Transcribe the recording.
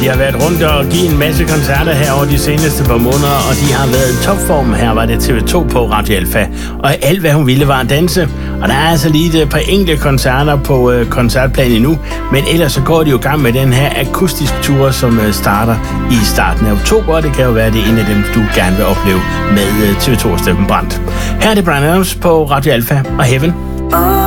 har været rundt og givet en masse koncerter her over de seneste par måneder, og de har været i topform. Her var det TV2 på Radio Alfa, og alt hvad hun ville var at danse. Og der er altså lige et par enkelte koncerter på koncertplanen endnu, men ellers så går de jo i gang med den her akustisk tur, som starter i starten af oktober, og det kan jo være det en af dem, du gerne vil opleve med TV2 og Steffen Brandt. Her er det Bryan Adams på Radio Alfa og Heaven.